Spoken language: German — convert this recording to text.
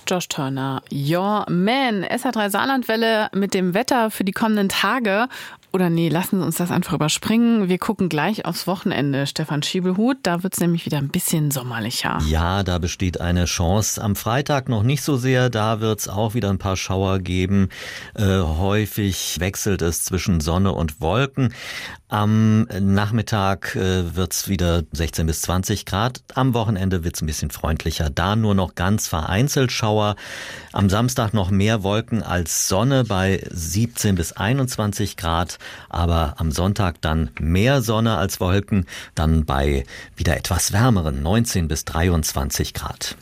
Josh Turner, Your Man, SR3 Saarlandwelle mit dem Wetter für die kommenden Tage. Oder nee, lassen Sie uns das einfach überspringen. Wir gucken gleich aufs Wochenende, Stefan Schiebelhut. Da wird es nämlich wieder ein bisschen sommerlicher. Ja, da besteht eine Chance. Am Freitag noch nicht so sehr. Da wird es auch wieder ein paar Schauer geben. Häufig wechselt es zwischen Sonne und Wolken. Am Nachmittag wird es wieder 16 bis 20 Grad. Am Wochenende wird es ein bisschen freundlicher. Da nur noch ganz vereinzelt Schauer. Am Samstag noch mehr Wolken als Sonne bei 17 bis 21 Grad. Aber am Sonntag dann mehr Sonne als Wolken, dann bei wieder etwas wärmeren 19 bis 23 Grad.